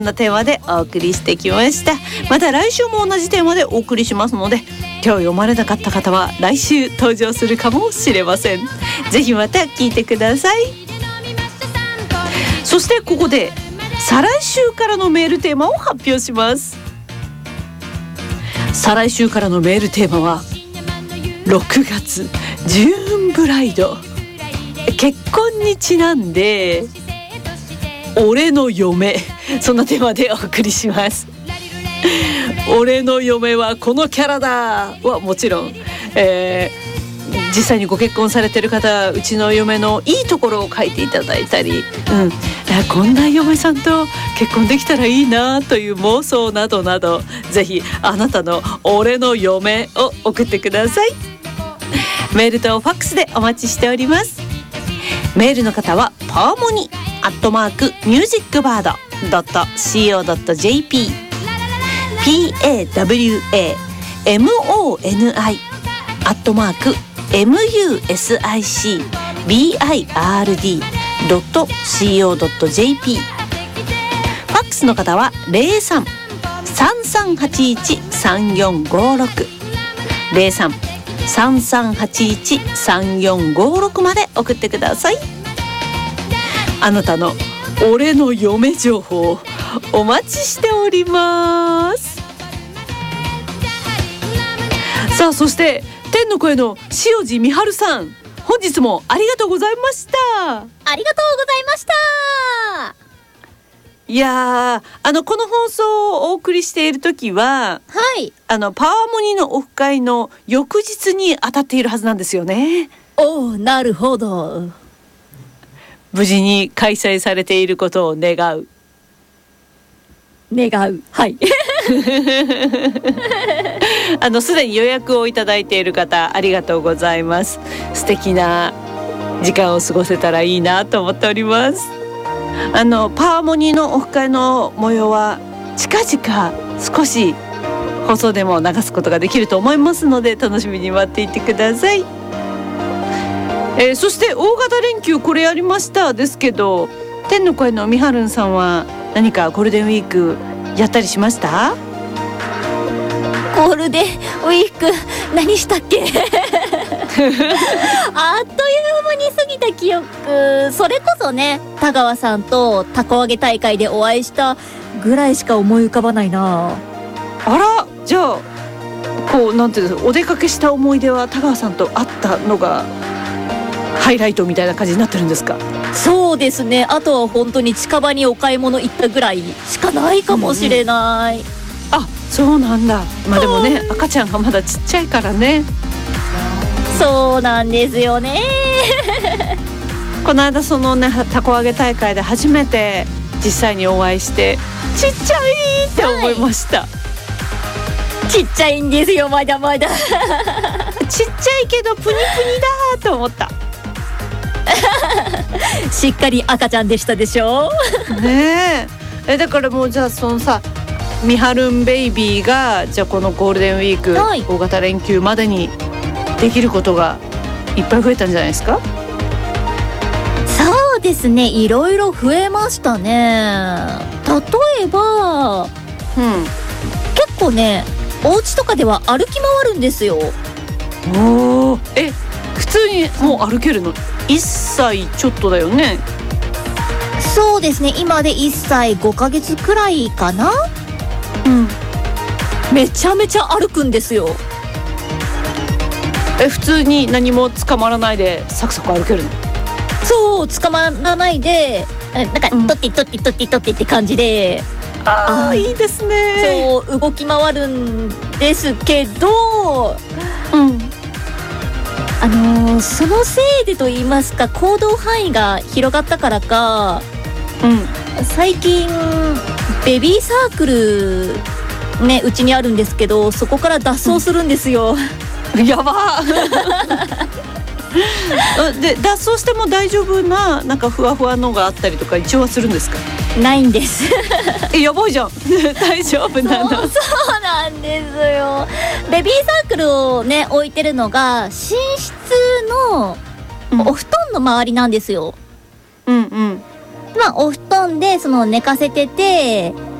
なテーマでお送りしてきました。また来週も同じテーマでお送りしますので、今日読まれなかった方は来週登場するかもしれません。ぜひまた聞いてください。そしてここで再来週からのメールテーマを発表します。再来週からのメールテーマは6月ジューンブライド、結婚にちなんで俺の嫁、そんなテーマでお送りします。俺の嫁はこのキャラだはもちろん、実際にご結婚されてる方、うちの嫁のいいところを書いていただいたり、こんな嫁さんと結婚できたらいいなという妄想などなど、ぜひあなたの俺の嫁を送ってください。メールとファックスでお待ちしております。メールの方はパーモニ@musicbird.co.jp PAWAMONI@musicbird.co.jp。 ファックスの方は03-3381-3456 03-3381-3456まで送ってください。あなたの俺の嫁情報お待ちしております。さあ、そして天の声の塩地美春さん、本日もありがとうございました。 ありがとうございました。 いやー、この放送をお送りしている時は、 はい、 パワーモニのオフ会の翌日に当たっているはずなんですよね。 おお、なるほど。 無事に開催されていることを願う。 はいすでに予約をいただいている方、ありがとうございます。素敵な時間を過ごせたらいいなと思っております。パワーモニのオフ会の模様は近々少し放送でも流すことができると思いますので、楽しみに待っていてください。そして大型連休これやりましたですけど、天の声のみはるんさんは何かゴールデンウィークやったりしました？ ゴールデンウィーク何したっけあっという間に過ぎた記憶、それこそね、田川さんとたこ揚げ大会でお会いしたぐらいしか思い浮かばないな。 あら、じゃあなんていうの、お出かけした思い出は田川さんと会ったのがハイライトみたいな感じになってるんですか？ そうですね、あとは本当に近場にお買い物行ったぐらいしかないかもしれない、 あ、そうなんだ。まあでもね、赤ちゃんがまだちっちゃいからね。 そうなんですよねこの間そのね、たこ揚げ大会で初めて実際にお会いしてちっちゃいって思いました、 ちっちゃいんですよ、まだまだちっちゃいけどプニプニだと思ったしっかり赤ちゃんでしたでしょねえ。だからもうじゃあそのさ、みはるんベイビーがじゃあこのゴールデンウィーク、大型連休までにできることがいっぱい増えたんじゃないですか？ そうですね、いろいろ増えましたね。例えば、結構ね、お家とかでは歩き回るんですよ。 おー、普通にもう歩けるの？1歳ちょっとだよね。 そうですね、今で1歳5ヶ月くらいかな。めちゃめちゃ歩くんですよ。 普通に何も捕まらないでサクサク歩けるの？ そう、捕まらないで、なんかとってとってとってとってって感じで、 いいですね。 そう動き回るんですけど、そのせいでと言いますか、行動範囲が広がったからか、最近ベビーサークルね、うちにあるんですけど、そこから脱走するんですよ、 やばで、脱走しても大丈夫な、なんかふわふわのがあったりとか一応はするんですか？ ないんですやばいじゃん大丈夫なの？ そうなんですよ。ベビーサークルをね、置いてるのが寝室のお布団の周りなんですよ。まあお布団読んでその寝かせてて